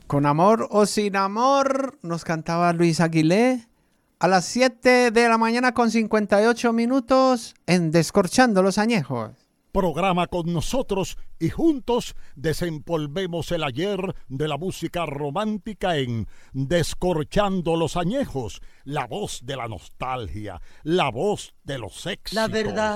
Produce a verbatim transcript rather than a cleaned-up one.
Con amor o sin amor, nos cantaba Luis Aguilé a las siete de la mañana con cincuenta y ocho minutos en Descorchando los Añejos. Programa con nosotros y juntos desempolvemos el ayer de la música romántica en Descorchando los Añejos, la voz de la nostalgia, la voz de los éxitos. La verdad